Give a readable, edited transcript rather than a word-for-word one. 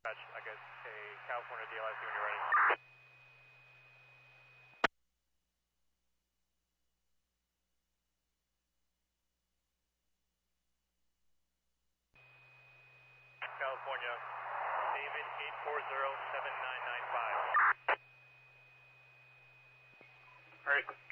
I guess a California DLIC when you're ready. California, David 840-7995. Alright.